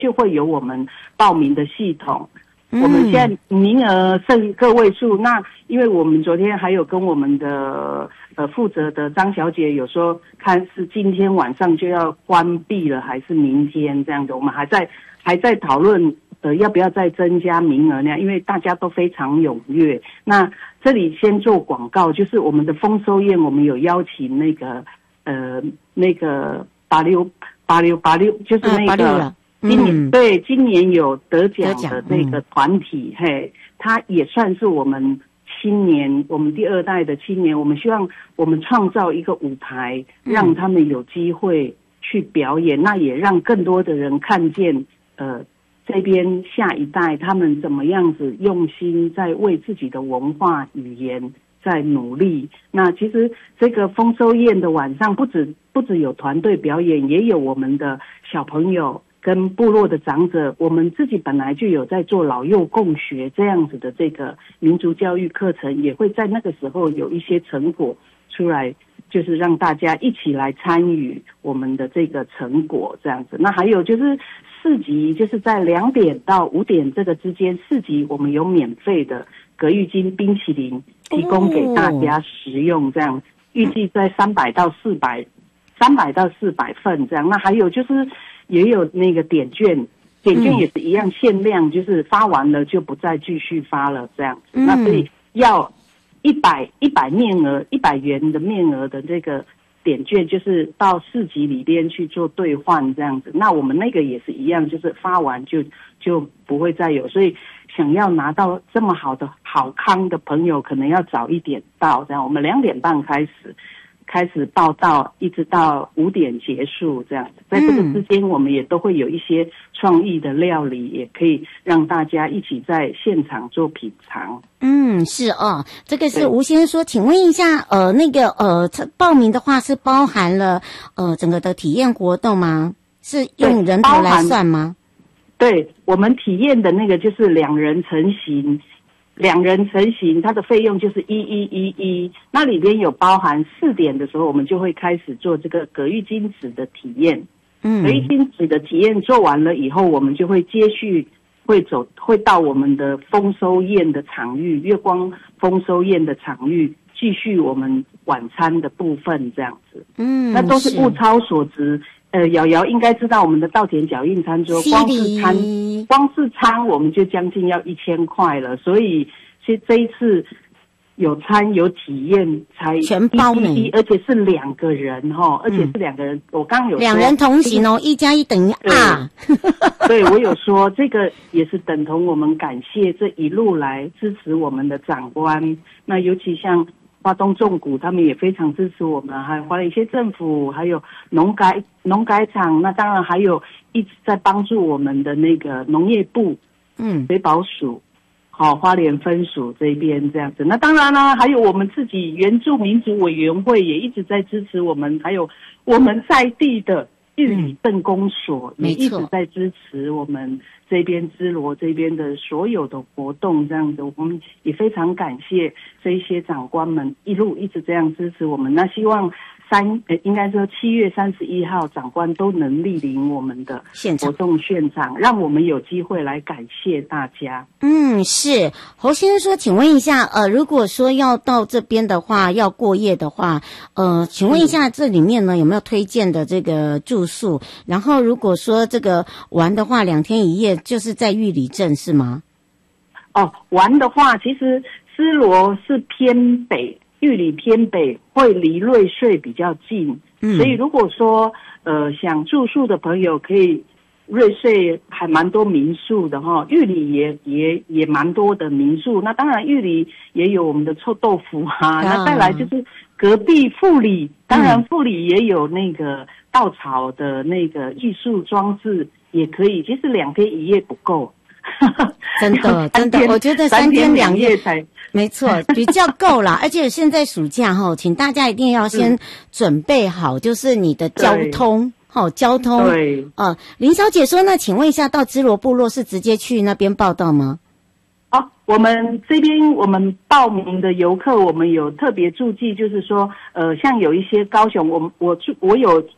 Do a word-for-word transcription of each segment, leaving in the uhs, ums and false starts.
就会有我们报名的系统。我们现在名额剩个位数，那因为我们昨天还有跟我们的呃负责的张小姐有说，看是今天晚上就要关闭了，还是明天这样的，我们还在还在讨论呃要不要再增加名额那样，因为大家都非常踊跃。那这里先做广告，就是我们的丰收宴，我们有邀请那个呃那个八六八六八六，就是那个。啊今年、嗯、对今年有得奖的那个团体，嗯、嘿，他也算是我们青年，我们第二代的青年。我们希望我们创造一个舞台，让他们有机会去表演，嗯、那也让更多的人看见，呃，这边下一代他们怎么样子用心在为自己的文化语言在努力。那其实这个丰收宴的晚上，不止不止有团队表演，也有我们的小朋友。跟部落的长者，我们自己本来就有在做老幼共学这样子的这个民族教育课程，也会在那个时候有一些成果出来，就是让大家一起来参与我们的这个成果这样子。那还有就是市集，就是在两点到五点这个之间，市集我们有免费的葛玉金冰淇淋提供给大家食用，这样预计在三百到四百，三百到四百份这样。那还有就是。也有那个点券，点券也是一样限量，就是发完了就不再继续发了这样。嗯、那所以要一百一百面额一百元的面额的这个点券，就是到市集里边去做兑换这样子。那我们那个也是一样，就是发完就就不会再有。所以想要拿到这么好的好康的朋友，可能要早一点到这样。我们两点半开始。开始报到，一直到五点结束，这样子。在这个之间，我们也都会有一些创意的料理，也可以让大家一起在现场做品尝。 嗯，是哦，这个是吴先生说，请问一下，呃，那个呃，报名的话是包含了呃整个的体验活动吗？是用人头来算吗？ 对，我们体验的那个就是两人成行。两人成行，它的费用就是一一一一，那里边有包含四点的时候，我们就会开始做这个葛玉金纸的体验。嗯，葛玉金纸的体验做完了以后，我们就会接续会走，会到我们的丰收宴的场域，月光丰收宴的场域，继续我们晚餐的部分这样子。嗯，那都是物超所值。呃，瑶瑶应该知道我们的稻田脚印餐桌，光是餐光是餐我们就将近要一千块了，所以其实这一次有餐有体验才全包呢， 而且是两个人哈，而且是两个人，嗯、我刚刚有说两人同行哦，一加一等于二。 对，我有说这个也是等同我们感谢这一路来支持我们的长官，那尤其像。花东纵谷他们也非常支持我们，还有花莲县政府，还有农改农改场，那当然还有一直在帮助我们的那个农业部，嗯，水保署，好、哦、花莲分署这边这样子。那当然呢，还有我们自己原住民族委员会也一直在支持我们，还有我们在地的玉里镇公所、嗯、也一直在支持我们这边芝罗这边的所有的活动这样子，我们也非常感谢这些长官们一路一直这样支持我们。那希望三呃，应该说七月三十一号长官都能莅临我们的活动现场，让我们有机会来感谢大家。 嗯，是侯先生说，请问一下，呃，如果说要到这边的话，要过夜的话，呃，请问一下这里面呢有没有推荐的这个住宿？然后如果说这个玩的话，两天一夜就是在玉里镇是吗？ 哦，玩的话，其实芝罗是偏北。玉里偏北，会离瑞穗比较近，嗯，所以如果说呃想住宿的朋友，可以瑞穗还蛮多民宿的哈，玉里也也也蛮多的民宿。那当然玉里也有我们的臭豆腐啊，啊那再来就是隔壁富里，当然富里也有那个稻草的那个艺术装置，也可以。其实两天一夜不够。 真的真的，我觉得三天两夜才没错，比较够啦。而且现在暑假哈，请大家一定要先准备好，就是你的交通，好、哦、交通。对，呃，林小姐说，那请问一下，到芝罗部落是直接去那边报到吗？ 哦，我们这边我们报名的游客，我们有特别注记，就是说，呃，像有一些高雄，我我我有。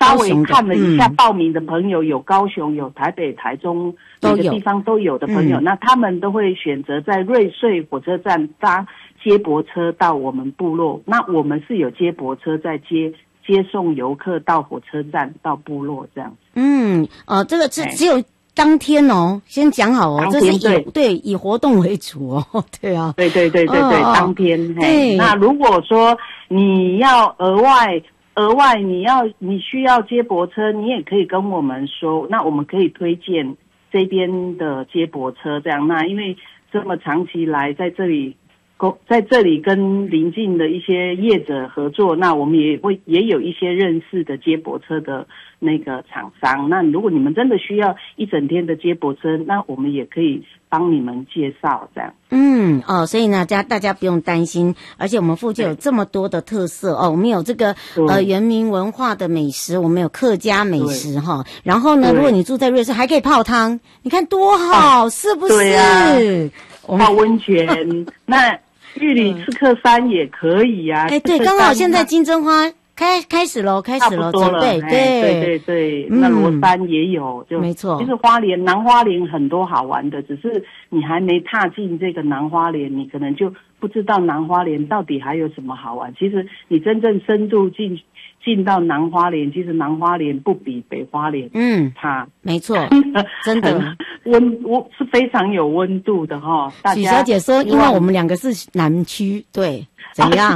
稍微看了一下报名的朋友，有高雄、有台北、台中每个地方都有的朋友，嗯、那他们都会选择在瑞穗火车站搭接驳车到我们部落。那我们是有接驳车在接接送游客到火车站到部落这样。 嗯，呃，这个只只有当天哦，先讲好哦，这是以 对, 对以活动为主哦，对啊， 对对对对对，哦、当天。对，那如果说你要额外额外你要你需要接驳车，你也可以跟我们说，那我们可以推荐这边的接驳车这样。那因为这么长期来在这里。在这里跟邻近的一些业者合作，那我们也会也有一些认识的接驳车的那个厂商。那如果你们真的需要一整天的接驳车，那我们也可以帮你们介绍这样。 嗯哦，所以呢，大家大家不用担心，而且我们附近有这么多的特色哦，我们有这个呃原民文化的美食，我们有客家美食哈。然后呢，如果你住在瑞士，还可以泡汤，你看多好，啊、是不是？对啊， 泡温泉那。玉里刺客山也可以呀、啊， 哎、欸，对，刚好现在金针花开开始喽，开始喽，准备，对对对对，那罗山也有，就没错。 其实花莲南花莲很多好玩的，只是你还没踏进这个南花莲，你可能就不知道南花莲到底还有什么好玩。其实你真正深度进进到南花莲，其实南花莲不比北花莲，嗯，差， 没错，真的温温是非常有温度的哈。 许小姐说，因为我们两个是南区，对，怎样？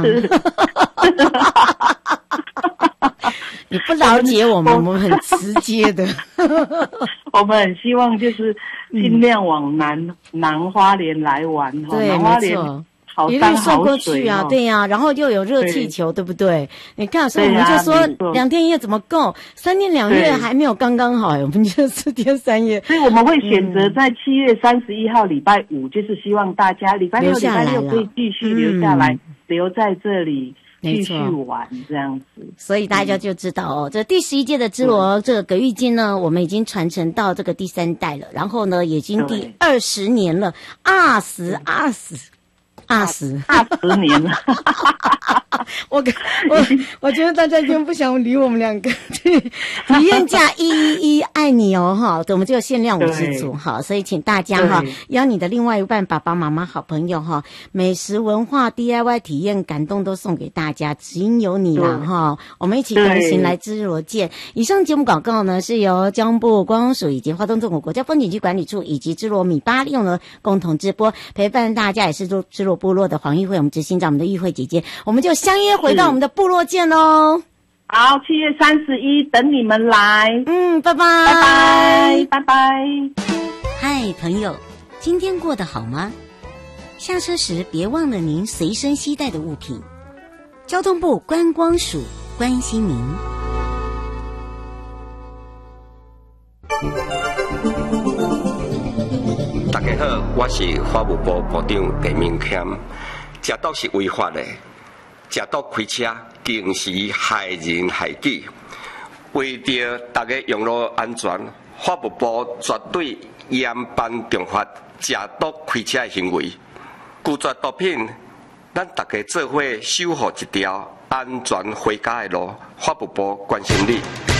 你不了解我们，我们很直接的。 我们很希望就是尽量往南、嗯、南花莲来玩哈，南花莲。一路送过去啊， 对呀、啊，然后又有热气球， 对, 对不对？你看，所以我们就说两天一夜怎么够？三天两夜还没有刚刚好，我们就四天三夜。 所以我们会选择在七月三十一号礼拜五，就是希望大家礼拜六、礼拜六可以继续留下来，嗯、留在这里。继续玩这样子， 所以大家就知道哦，这第十一届的支罗这个葛玉金呢，我们已经传承到这个第三代了，然后呢，已经第二十年了，二十二十。二十二十年了， 我我我觉得大家已经不想理我们两个。体验价一一一爱你哦哈，我们就限量五十组哈，所以请大家哈邀你的另外一半、爸爸妈妈、好朋友哈，美食文化 D I Y 体验感动都送给大家，只因有你啦哈，我们一起同行来支罗见。以上节目广告呢是由交通部观光署以及花东纵谷国家风景区管理处以及支罗米巴利用的共同直播，陪伴大家也是做支罗部落的黄玉慧，我们执行长，我们的玉慧姐姐，我们就相约回到我们的部落见喽。 好，七月三十一等你们来。 嗯，拜拜， 拜拜，拜拜。 嗨，朋友，今天过得好吗？下车时别忘了您随身携带的物品。交通部观光署关心您。 大家好，我是法务部部长陈明谦。食毒是违法的，食毒开车更是害人害己。为着大家用路安全，法务部绝对严办重罚食毒开车的行为。拒绝毒品，咱大家做伙守护一条安全回家的路。法务部关心你。